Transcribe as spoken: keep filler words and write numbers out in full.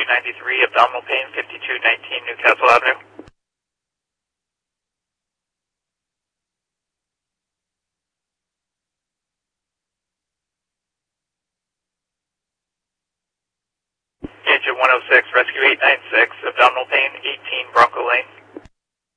ninety-three, abdominal pain, fifty-two nineteen Newcastle Avenue. Agent one oh six, rescue eight nine six, abdominal pain, eighteen Bronco Lane.